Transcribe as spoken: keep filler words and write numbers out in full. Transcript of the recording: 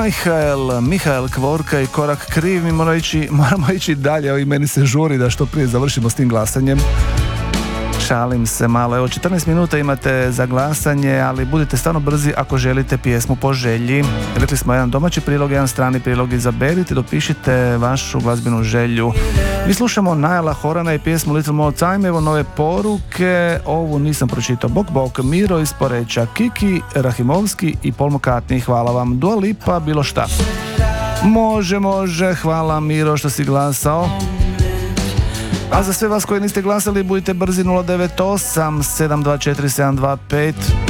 Mihael, Mihael Kvorka i Korak kriv. Mi moramo ići, moramo ići dalje, evo i meni se žuri da što prije završimo s tim glasanjem. Šalim se malo, evo četrnaest minuta imate za glasanje, ali budite stvarno brzi ako želite pjesmu po želji. Rekli smo jedan domaći prilog, jedan strani prilog, izaberite, dopišite vašu glazbenu želju. Mi slušamo Nialla Horana i pjesmu Little More Time, evo nove poruke, ovu nisam pročitao. Bok bok, Miro iz Poreča, Kiki Rahimovski i Paul McCartney, hvala vam. Dua Lipa, bilo šta. Može, može, hvala Miro što si glasao. A za sve vas koji niste glasali, budite brzi. Nula devet osam sedam dva četiri sedam dva pet.